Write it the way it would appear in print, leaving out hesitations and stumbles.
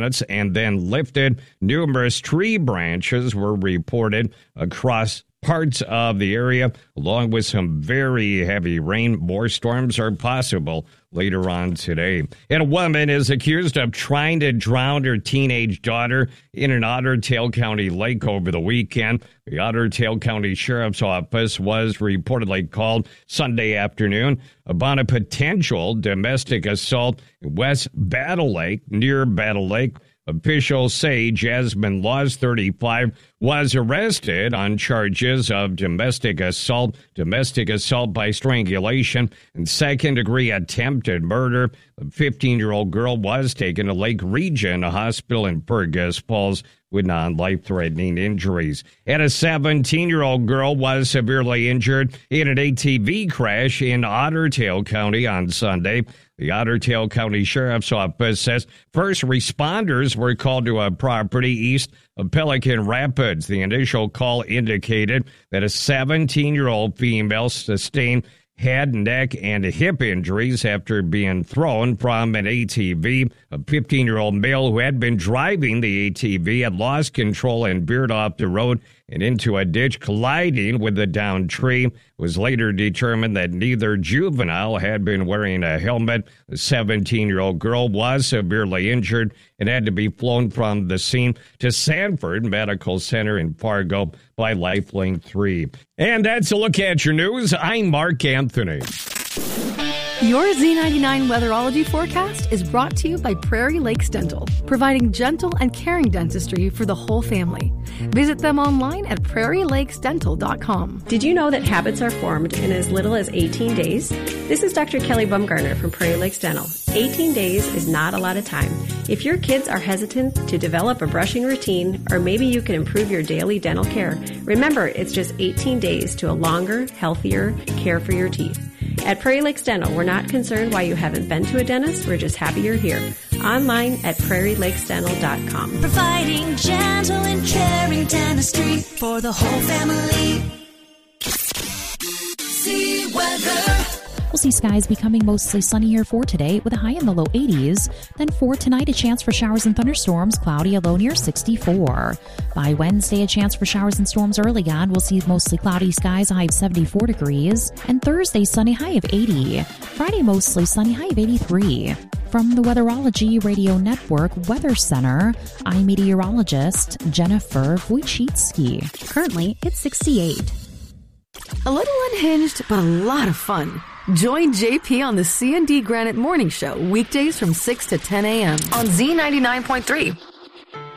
units and then lifted. Numerous tree branches were reported across parts of the area, along with some very heavy rain. More storms are possible later on today. And a woman is accused of trying to drown her teenage daughter in an Otter Tail County lake over the weekend. The Otter Tail County Sheriff's Office was reportedly called Sunday afternoon about a potential domestic assault in West Battle Lake, near Battle Lake. Officials say Jasmine Laws, 35, was arrested on charges of domestic assault by strangulation, and second-degree attempted murder. A 15-year-old girl was taken to Lake Region Hospital in Fergus Falls with non-life-threatening injuries. And a 17-year-old girl was severely injured in an ATV crash in Otter Tail County on Sunday. The Otter Tail County Sheriff's Office says first responders were called to a property east of Pelican Rapids. The initial call indicated that a 17-year-old female sustained head, neck, and hip injuries after being thrown from an ATV. A 15-year-old male who had been driving the ATV had lost control and veered off the road and into a ditch, colliding with the downed tree. It was later determined that neither juvenile had been wearing a helmet. The 17-year-old girl was severely injured and had to be flown from the scene to Sanford Medical Center in Fargo by Lifeline 3. And that's a look at your news. I'm Mark Anthony. Your Z99 weatherology forecast is brought to you by Prairie Lakes Dental, providing gentle and caring dentistry for the whole family. Visit them online at prairielakesdental.com. Did you know that habits are formed in as little as 18 days? This is Dr. Kelly Bumgarner from Prairie Lakes Dental. 18 days is not a lot of time. If your kids are hesitant to develop a brushing routine, or maybe you can improve your daily dental care, remember it's just 18 days to a longer, healthier care for your teeth. At Prairie Lakes Dental, we're not concerned why you haven't been to a dentist. We're just happy you're here. Online at prairielakesdental.com. Providing gentle and caring dentistry for the whole family. See weather. We'll see skies becoming mostly sunny here for today with a high in the low 80s. Then for tonight, a chance for showers and thunderstorms, cloudy, a low near 64. By Wednesday, a chance for showers and storms early on. We'll see mostly cloudy skies, a high of 74 degrees. And Thursday, sunny, high of 80. Friday, mostly sunny, high of 83. From the Weatherology Radio Network Weather Center, I'm meteorologist Jennifer Wojcicki. Currently, it's 68. A little unhinged, but a lot of fun. Join JP on the C&D Granite Morning Show weekdays from 6 to 10 a.m. on Z99.3.